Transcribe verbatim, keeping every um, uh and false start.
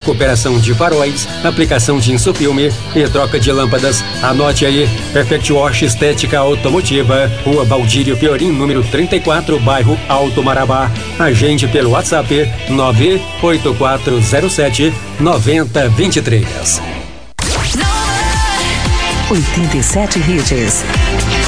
recuperação de faróis, aplicação de insufilme e troca de lâmpadas. Anote aí, Perfect Wash Estética Automotiva, Rua Baldírio Fiorim, número trinta e quatro, bairro Alto Marabá. Agende pelo WhatsApp nove oito quatro zero sete nove zero dois três. oitenta e sete Hits.